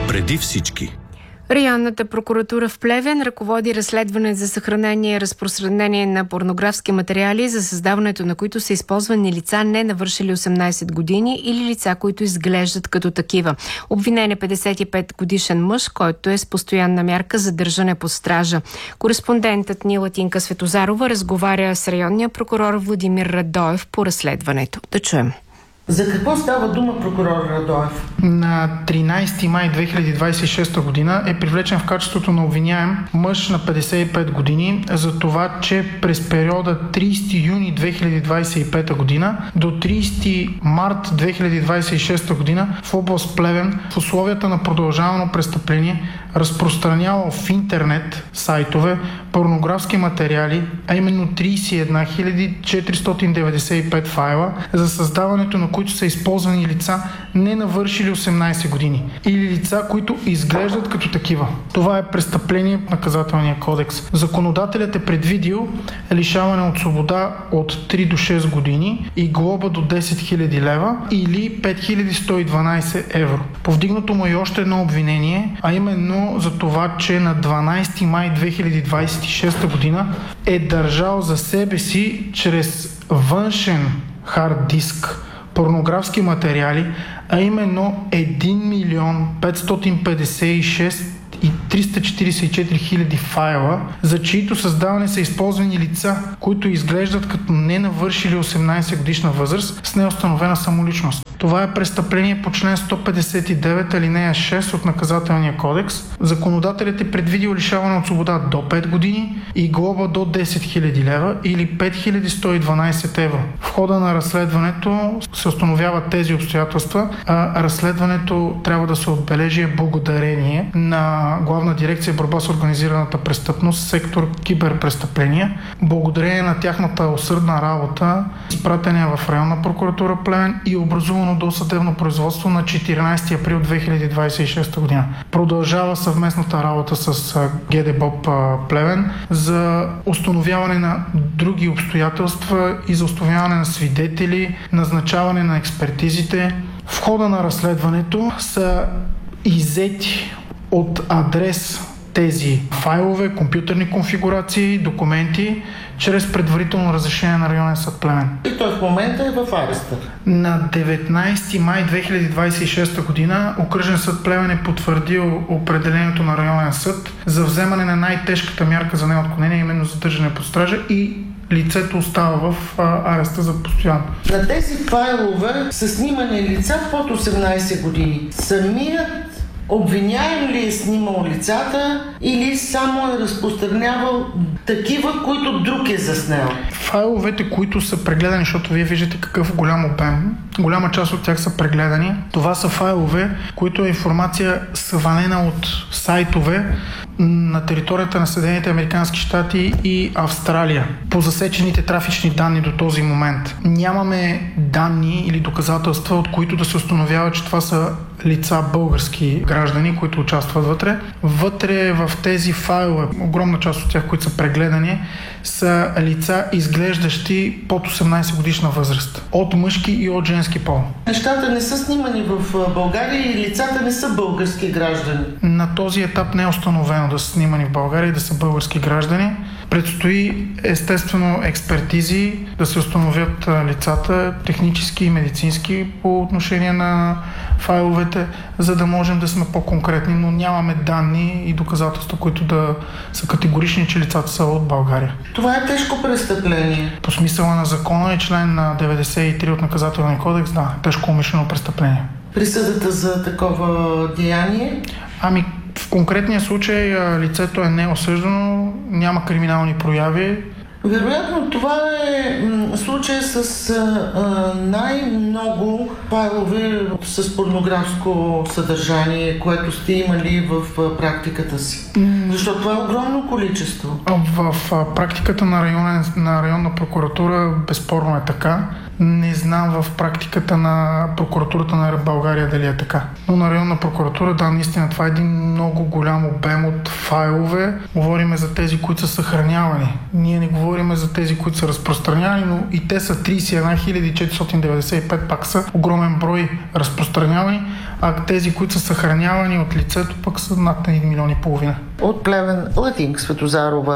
Преди всички. Районната прокуратура в Плевен ръководи разследване за съхранение и разпространение на порнографски материали, за създаването на които са използвани лица не навършили 18 години или лица, които изглеждат като такива. Обвинен е 55-годишен мъж, който е с постоянна мярка за държане под стража. Кореспондентът ни Латинка Светозарова разговаря с районния прокурор Владимир Радоев по разследването. Да чуем. За какво става дума, прокурор Радоев? На 13 май 2026 година е привлечен в качеството на обвиняем мъж на 55 години за това, че през периода 30 юни 2025 година до 30 март 2026 година в област Плевен в условията на продължавано престъпление разпространявал в интернет сайтове порнографски материали, а именно 31 495 файла, за създаването на които са използвани лица не навършили 18 години или лица, които изглеждат като такива. Това е престъпление в Наказателния кодекс. Законодателят е предвидил лишаване от свобода от 3 до 6 години и глоба до 10 000 лева или 5112 евро. Повдигнато му е още едно обвинение, а именно за това, че на 12 май 2026 година е държал за себе си чрез външен хард диск порнографски материали, а именно 1 556 344 хиляди файла, за чието създаване са използвани лица, които изглеждат като не навършили 18 годишна възраст с неустановена самоличност. Това е престъпление по член 159 алинея 6 от Наказателния кодекс. Законодателят е предвидил лишаване от свобода до 5 години и глоба до 10 000 лева или 5112 евро. В хода на разследването се установяват тези обстоятелства, а разследването трябва да се отбележи благодарение на Главна дирекция борба с организираната престъпност, сектор киберпрестъпления. Благодарение на тяхната усърдна работа, изпратена в районна прокуратура Плевен и образувано досъдебно производство на 14 април 2026 година. Продължава съвместната работа с ГДБОП Плевен за установяване на други обстоятелства и за установяване на свидетели, назначаване на експертизите. В хода на разследването са иззети от адрес тези файлове, компютърни конфигурации, документи, чрез предварително разрешение на районен съд Плевен. И той в момента е в ареста. На 19 май 2026 година окръжен съд Плевен е потвърдил определението на районен съд за вземане на най-тежката мярка за неотклонение, именно задържане под стража, и лицето остава в ареста за постоянно. На тези файлове са снимани лица под 18 години. Самият обвиняем ли е снимал лицата или само е разпространявал такива, които друг е заснел? Файловете, които са прегледани, защото вие виждате какъв голям обем, голяма част от тях са прегледани. Това са файлове, които е информация свалена от сайтове на територията на Съединените американски щати и Австралия по засечените трафични данни до този момент. Нямаме данни или доказателства, от които да се установява, че това са лица български граждани, които участват вътре. Вътре в тези файлове, огромна част от тях, които са прегледани, са лица, изглеждащи под 18 годишна възраст. От мъжки и от женски пол. Нещата не са снимани в България и лицата не са български граждани. На този етап не е установено да са снимани в България и да са български граждани. Предстои естествено експертизи, да се установят лицата, технически и медицински, по отношение на файловете, за да можем да сме по-конкретни, но нямаме данни и доказателства, които да са категорични, че лицата са от България. Това е тежко престъпление. По смисъла на закона и член на 93 от Наказателния кодекс, да, тежко умишлено престъпление. Присъдата за такова деяние? В конкретния случай лицето е неосъждано, няма криминални прояви. Вероятно това е случай с най-много файлове с порнографско съдържание, което сте имали в практиката си. Защото това е огромно количество. В практиката на районна прокуратура безспорно е така. Не знам в практиката на прокуратурата на България дали е така. Но на районна прокуратура, да, наистина това е един много голям обем от файлове. Говориме за тези, които са съхранявани. Ние не говориме за тези, които са разпространявани, но и те са 31 495, пак са огромен брой разпространявани, а тези, които са съхранявани от лицето, пък са над 1,5 милиона. От Плевен, Латинка Светозарова.